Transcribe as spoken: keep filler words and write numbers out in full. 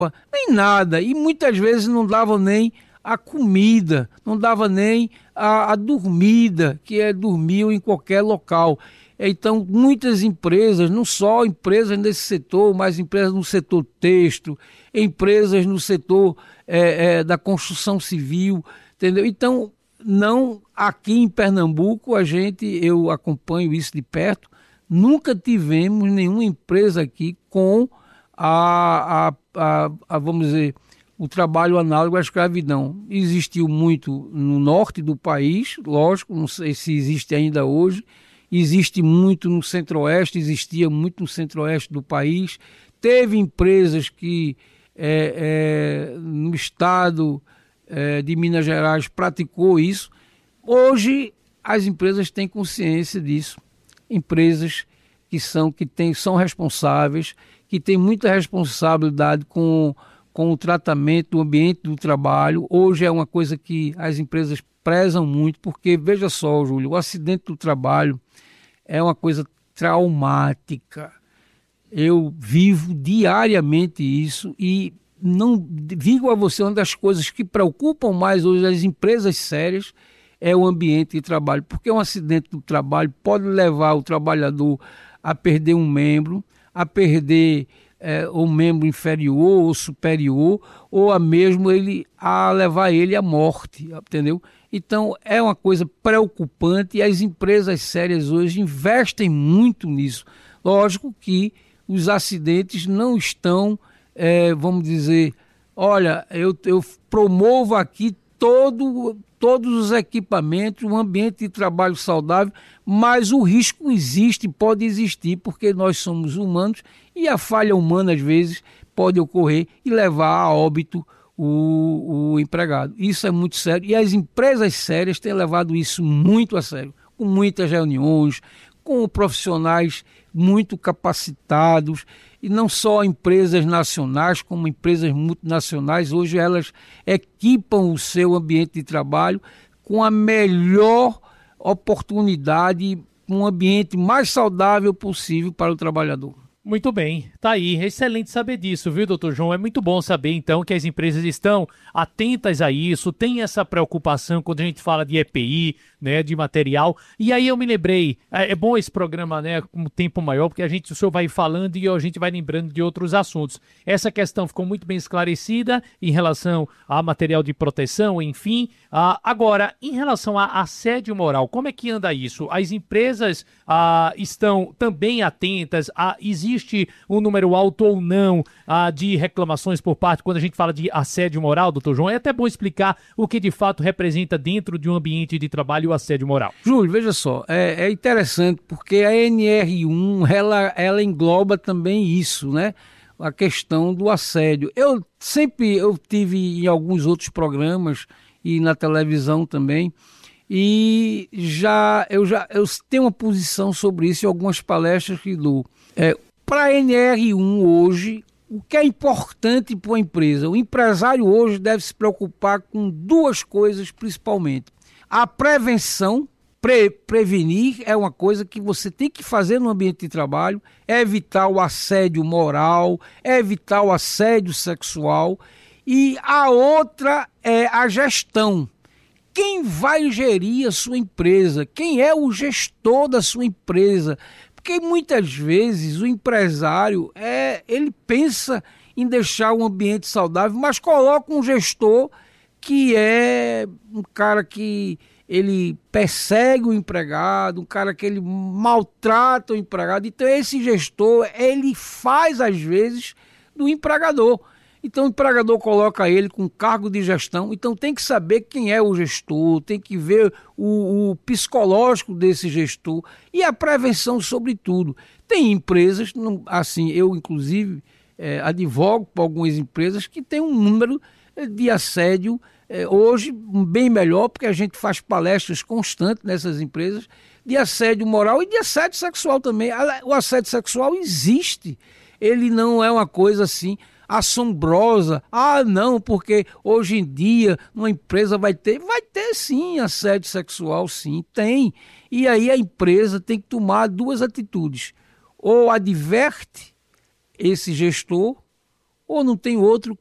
nem nada. E muitas vezes não dava nem a comida, não dava nem a, a dormida, que é dormir em qualquer local. Então, muitas empresas, não só empresas nesse setor, mas empresas no setor têxtil, empresas no setor é, é, da construção civil, entendeu? Então, não, aqui em Pernambuco, a gente, eu acompanho isso de perto, nunca tivemos nenhuma empresa aqui com a, a, a, a vamos dizer, o trabalho análogo à escravidão. Existiu muito no norte do país, lógico, não sei se existe ainda hoje, existe muito no centro-oeste, existia muito no centro-oeste do país. Teve empresas que é, é, no estado é, de Minas Gerais praticou isso. Hoje as empresas têm consciência disso. Empresas que são, que têm, são responsáveis, que têm muita responsabilidade com, com o tratamento do ambiente do trabalho. Hoje é uma coisa que as empresas prezam muito, porque, veja só, Júlio, o acidente do trabalho é uma coisa traumática. Eu vivo diariamente isso e não digo a você, uma das coisas que preocupam mais hoje as empresas sérias é o ambiente de trabalho, porque um acidente do trabalho pode levar o trabalhador a perder um membro, a perder é, um membro inferior ou superior, ou a mesmo ele, a levar ele à morte, entendeu? Então é uma coisa preocupante e as empresas sérias hoje investem muito nisso. Lógico que os acidentes não estão, é, vamos dizer, olha, eu, eu promovo aqui todo, todos os equipamentos, um ambiente de trabalho saudável, mas o risco existe, pode existir, porque nós somos humanos e a falha humana, às vezes, pode ocorrer e levar a óbito o, o empregado. Isso é muito sério e as empresas sérias têm levado isso muito a sério, com muitas reuniões, com profissionais muito capacitados, e não só empresas nacionais, como empresas multinacionais. Hoje elas equipam o seu ambiente de trabalho com a melhor oportunidade, um ambiente mais saudável possível para o trabalhador. Muito bem, tá aí, excelente saber disso, viu, doutor João? É muito bom saber, então, que as empresas estão atentas a isso, tem essa preocupação quando a gente fala de E P I, né, de material. E aí eu me lembrei, é, é bom esse programa, né, com tempo maior, porque a gente, o senhor vai falando e a gente vai lembrando de outros assuntos. Essa questão ficou muito bem esclarecida em relação a material de proteção, enfim. Ah, agora, em relação a assédio moral, como é que anda isso? As empresas ah, estão também atentas a existe um número alto ou não ah, de reclamações por parte, quando a gente fala de assédio moral, doutor João? É até bom explicar o que de fato representa dentro de um ambiente de trabalho o assédio moral. Júlio, veja só, é, é interessante porque a N R um, ela, ela engloba também isso, né? A questão do assédio. Eu sempre, eu tive em alguns outros programas e na televisão também, e já eu já eu tenho uma posição sobre isso em algumas palestras que dou. É, para a N R um hoje, o que é importante para a empresa? O empresário hoje deve se preocupar com duas coisas principalmente. A prevenção, pre, prevenir é uma coisa que você tem que fazer no ambiente de trabalho, é evitar o assédio moral, é evitar o assédio sexual, e a outra é a gestão. Quem vai gerir a sua empresa? Quem é o gestor da sua empresa? Porque muitas vezes o empresário, é, ele pensa em deixar o ambiente saudável, mas coloca um gestor que é um cara que ele persegue o empregado, um cara que ele maltrata o empregado. Então esse gestor, ele faz às vezes do empregador. Então o empregador coloca ele com cargo de gestão, então tem que saber quem é o gestor, tem que ver o, o psicológico desse gestor e a prevenção sobretudo. Tem empresas, assim, eu inclusive é, advogo para algumas empresas que tem um número de assédio é, hoje bem melhor, porque a gente faz palestras constantes nessas empresas de assédio moral e de assédio sexual também. O assédio sexual existe, ele não é uma coisa assim assombrosa. Ah, não, porque hoje em dia uma empresa vai ter, vai ter sim assédio sexual, sim, tem. E aí a empresa tem que tomar duas atitudes. Ou adverte esse gestor, ou não tem outro